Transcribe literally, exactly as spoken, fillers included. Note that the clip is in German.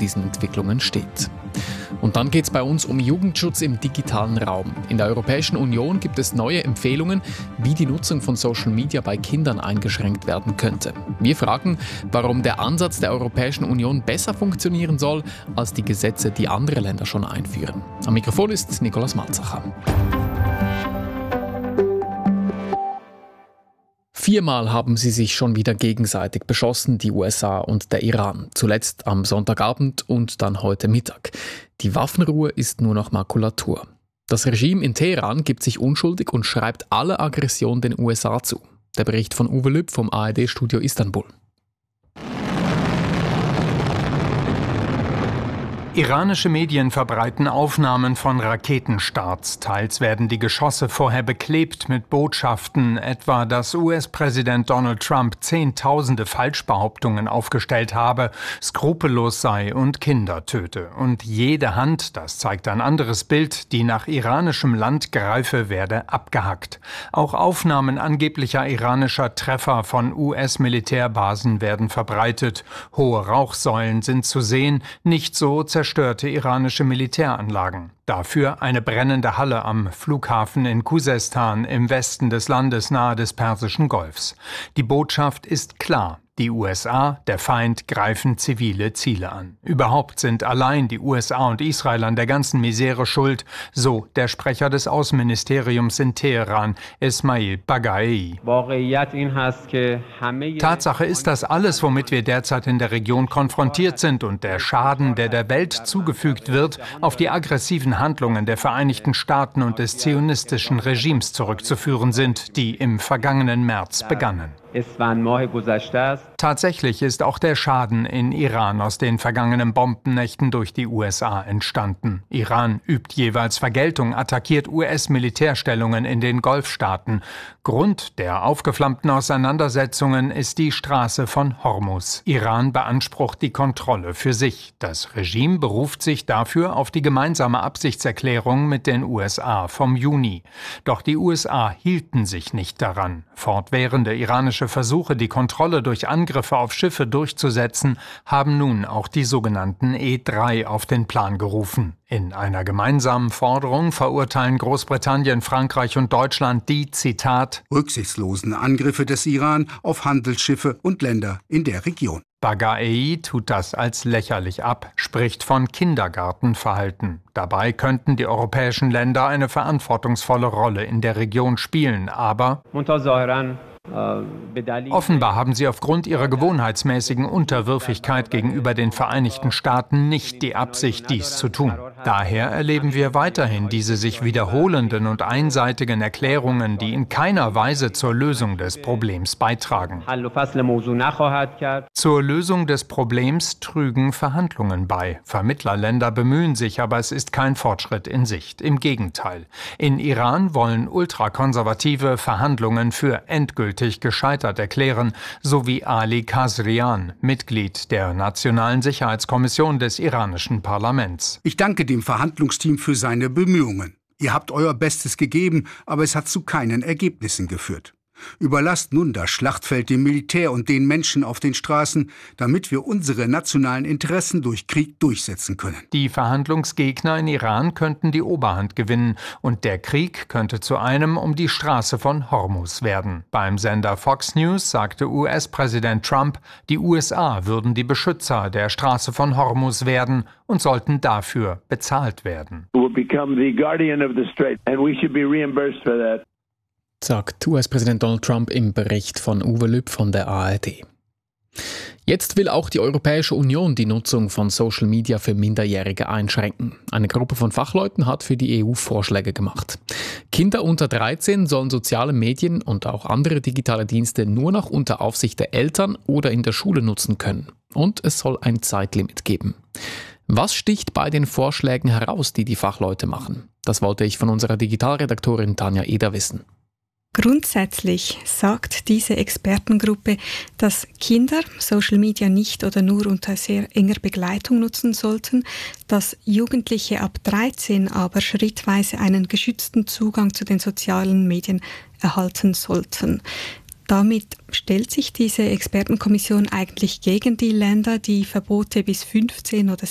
diesen Entwicklungen steht. Und dann geht es bei uns um Jugendschutz im digitalen Raum. In der Europäischen Union gibt es neue Empfehlungen, wie die Nutzung von Social Media bei Kindern eingeschränkt werden könnte. Wir fragen, warum der Ansatz der Europäischen Union besser funktionieren soll als die Gesetze, die andere Länder schon einführen. Am Mikrofon ist Nikolaus Malzacher. Viermal haben sie sich schon wieder gegenseitig beschossen, die U S A und der Iran. Zuletzt am Sonntagabend und dann heute Mittag. Die Waffenruhe ist nur noch Makulatur. Das Regime in Teheran gibt sich unschuldig und schreibt alle Aggression den U S A zu. Der Bericht von Uwe Lüpp vom A R D-Studio Istanbul. Iranische Medien verbreiten Aufnahmen von Raketenstarts. Teils werden die Geschosse vorher beklebt mit Botschaften, etwa dass U S-Präsident Donald Trump Zehntausende Falschbehauptungen aufgestellt habe, skrupellos sei und Kinder töte. Und jede Hand, das zeigt ein anderes Bild, die nach iranischem Land greife, werde abgehackt. Auch Aufnahmen angeblicher iranischer Treffer von U S-Militärbasen werden verbreitet. Hohe Rauchsäulen sind zu sehen, nicht so zerstörte iranische Militäranlagen. Dafür eine brennende Halle am Flughafen in Khuzestan im Westen des Landes nahe des Persischen Golfs. Die Botschaft ist klar. Die U S A, der Feind, greifen zivile Ziele an. Überhaupt sind allein die U S A und Israel an der ganzen Misere schuld, so der Sprecher des Außenministeriums in Teheran, Esmail Bagaei. Tatsache ist, dass alles, womit wir derzeit in der Region konfrontiert sind und der Schaden, der der Welt zugefügt wird, auf die aggressiven Handlungen der Vereinigten Staaten und des zionistischen Regimes zurückzuführen sind, die im vergangenen März begannen. Tatsächlich ist auch der Schaden in Iran aus den vergangenen Bombennächten durch die U S A entstanden. Iran übt jeweils Vergeltung, attackiert U S-Militärstellungen in den Golfstaaten. Grund der aufgeflammten Auseinandersetzungen ist die Straße von Hormuz. Iran beansprucht die Kontrolle für sich. Das Regime beruft sich dafür auf die gemeinsame Absichtserklärung mit den U S A vom Juni. Doch die U S A hielten sich nicht daran. Fortwährende iranische Versuche, die Kontrolle durch Angriffe auf Schiffe durchzusetzen, haben nun auch die sogenannten E drei auf den Plan gerufen. In einer gemeinsamen Forderung verurteilen Großbritannien, Frankreich und Deutschland die, Zitat, rücksichtslosen Angriffe des Iran auf Handelsschiffe und Länder in der Region. Bagaei tut das als lächerlich ab, spricht von Kindergartenverhalten. Dabei könnten die europäischen Länder eine verantwortungsvolle Rolle in der Region spielen, aber offenbar haben sie aufgrund ihrer gewohnheitsmäßigen Unterwürfigkeit gegenüber den Vereinigten Staaten nicht die Absicht, dies zu tun. Daher erleben wir weiterhin diese sich wiederholenden und einseitigen Erklärungen, die in keiner Weise zur Lösung des Problems beitragen. Zur Lösung des Problems trügen Verhandlungen bei. Vermittlerländer bemühen sich, aber es ist kein Fortschritt in Sicht. Im Gegenteil. In Iran wollen ultrakonservative Verhandlungen für endgültig gescheitert erklären, so wie Ali Khazrian, Mitglied der Nationalen Sicherheitskommission des iranischen Parlaments. Ich danke dem Verhandlungsteam für seine Bemühungen. Ihr habt euer Bestes gegeben, aber es hat zu keinen Ergebnissen geführt. Überlasst nun das Schlachtfeld dem Militär und den Menschen auf den Straßen, damit wir unsere nationalen Interessen durch Krieg durchsetzen können. Die Verhandlungsgegner in Iran könnten die Oberhand gewinnen und der Krieg könnte zu einem um die Straße von Hormuz werden. Beim Sender Fox News sagte U S-Präsident Trump, die U S A würden die Beschützer der Straße von Hormuz werden und sollten dafür bezahlt werden. We'll become the guardian of the strait and we should be reimbursed for that. Sagt U S-Präsident Donald Trump im Bericht von Uwe Lüpp von der A R D. Jetzt will auch die Europäische Union die Nutzung von Social Media für Minderjährige einschränken. Eine Gruppe von Fachleuten hat für die E U Vorschläge gemacht. Kinder unter dreizehn sollen soziale Medien und auch andere digitale Dienste nur noch unter Aufsicht der Eltern oder in der Schule nutzen können. Und es soll ein Zeitlimit geben. Was sticht bei den Vorschlägen heraus, die die Fachleute machen? Das wollte ich von unserer Digitalredaktorin Tanja Eder wissen. Grundsätzlich sagt diese Expertengruppe, dass Kinder Social Media nicht oder nur unter sehr enger Begleitung nutzen sollten, dass Jugendliche ab dreizehn aber schrittweise einen geschützten Zugang zu den sozialen Medien erhalten sollten. Damit stellt sich diese Expertenkommission eigentlich gegen die Länder, die Verbote bis fünfzehn oder